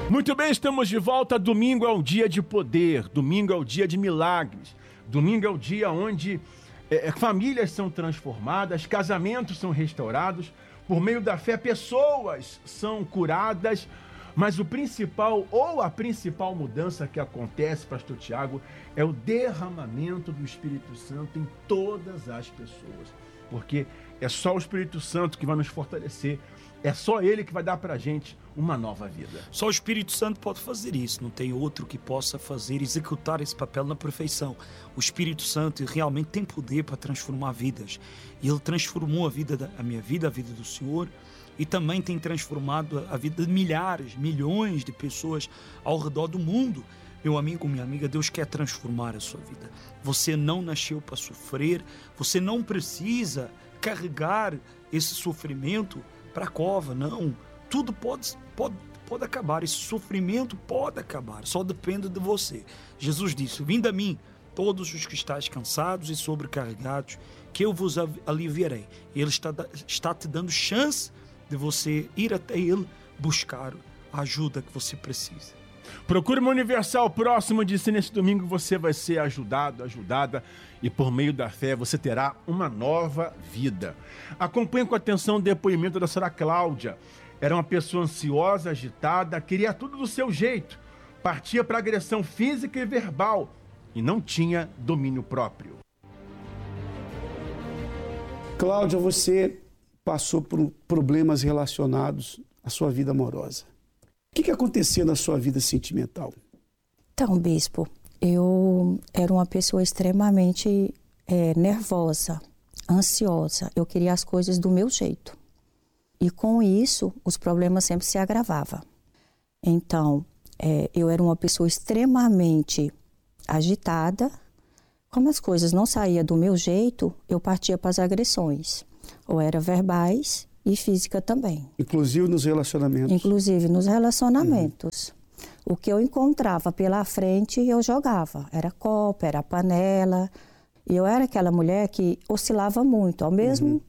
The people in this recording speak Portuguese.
Muito bem, estamos de volta. Domingo é um dia de poder, domingo é o dia de milagres, domingo é o dia onde famílias são transformadas, casamentos são restaurados, por meio da fé pessoas são curadas, mas o principal ou a principal mudança que acontece, pastor Tiago, é o derramamento do Espírito Santo em todas as pessoas, porque é só o Espírito Santo que vai nos fortalecer, é só Ele que vai dar pra gente uma nova vida. Só o Espírito Santo pode fazer isso, não tem outro que possa fazer, executar esse papel na perfeição. O Espírito Santo realmente tem poder para transformar vidas. E Ele transformou a minha vida, a vida do Senhor, e também tem transformado a vida de milhares, milhões de pessoas ao redor do mundo. Meu amigo, minha amiga, Deus quer transformar a sua vida. Você não nasceu para sofrer, você não precisa carregar esse sofrimento para a cova, não. Tudo pode acabar, esse sofrimento pode acabar, só depende de você. Jesus disse: vinde a mim, todos os que estáis cansados e sobrecarregados, que eu vos aliviarei. Ele está te dando chance de você ir até Ele, buscar a ajuda que você precisa. Procure uma Universal próximo de si. Nesse domingo você vai ser ajudado, ajudada, e por meio da fé você terá uma nova vida. Acompanhe com atenção o depoimento da senhora Cláudia. Era uma pessoa ansiosa, agitada, queria tudo do seu jeito, partia para agressão física e verbal e não tinha domínio próprio. Cláudia, você passou por problemas relacionados à sua vida amorosa. O que aconteceu na sua vida sentimental? Então, bispo, eu era uma pessoa extremamente nervosa, ansiosa. Eu queria as coisas do meu jeito. E com isso, os problemas sempre se agravavam. Então, eu era uma pessoa extremamente agitada. Como as coisas não saíam do meu jeito, eu partia para as agressões. Ou era verbais e física também. Inclusive nos relacionamentos? Inclusive nos relacionamentos. O que eu encontrava pela frente, eu jogava. Era copo, era panela. E eu era aquela mulher que oscilava muito. Ao mesmo